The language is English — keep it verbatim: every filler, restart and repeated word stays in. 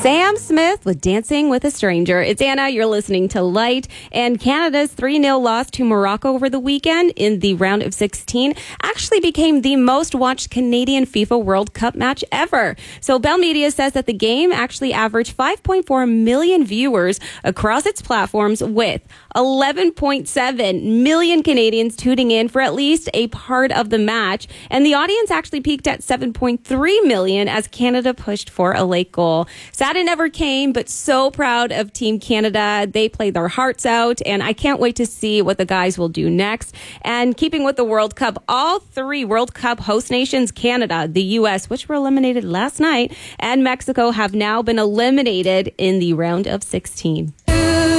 Sam Smith with Dancing with a Stranger. It's Anna. You're listening to Light. And Canada's three nil loss to Morocco over the weekend in the round of sixteen actually became the most watched Canadian FIFA World Cup match ever. So Bell Media says that the game actually averaged five point four million viewers across its platforms, with eleven point seven million Canadians tuning in for at least a part of the match. And the audience actually peaked at seven point three million as Canada pushed for a late goal. Sad it never came, but so proud of Team Canada. They played their hearts out, and I can't wait to see what the guys will do next. And keeping with the World Cup, all three World Cup host nations, Canada, the U S, which were eliminated last night, and Mexico, have now been eliminated in the round of sixteen.